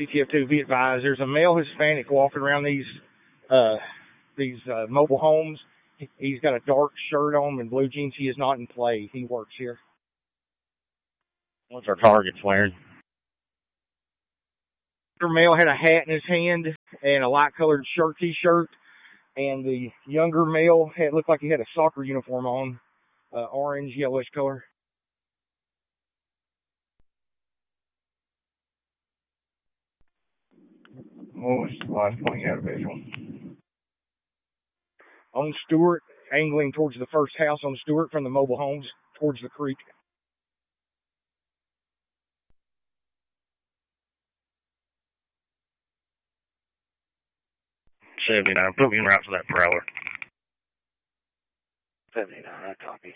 CTF2, be advised, there's a male Hispanic walking around these mobile homes. He's got a dark shirt on and blue jeans. He is not in play. He works here. What's our targets wearing? The male had a hat in his hand and a light-colored T-shirt, and the younger male looked like he had a soccer uniform on, orange, yellowish color. What was the last point you had a visual? On Stewart, angling towards the first house on Stewart from the mobile homes, towards the creek. $79. Put me in route for that prowler. 79, I copy.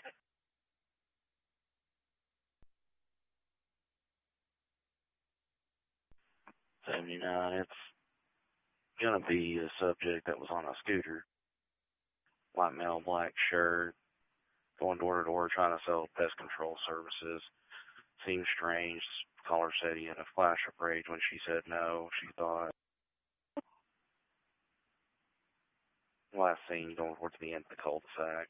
It's gonna be a subject that was on a scooter. White male, black shirt, going door to door trying to sell pest control services. Seemed strange. Caller said he had a flash of rage when she said no. She thought. Last seen going towards the end of the cul-de-sac.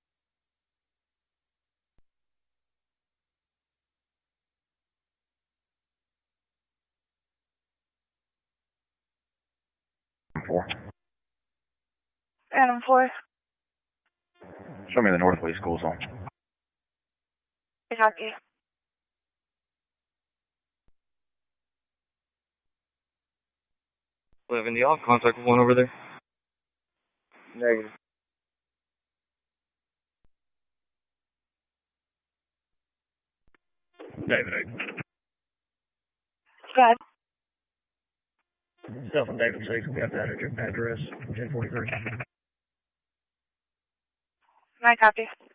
Adam 4. Show me the Northwest school zone. Kentucky. Living the off contact with one over there. Negative. David 8. Good. Self and David 6. We got that address. 1043. My copy.